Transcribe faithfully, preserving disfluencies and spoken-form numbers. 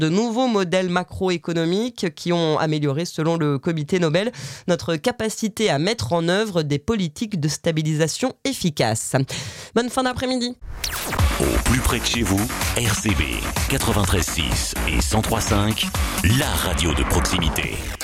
de nouveaux modèles macroéconomiques qui ont amélioré, selon le comité Nobel, notre capacité à mettre en œuvre des politiques de stabilisation efficaces. Bonne fin d'après-midi. Au plus près de chez vous, R C B quatre-vingt-treize six et cent trois cinq, la radio de proximité.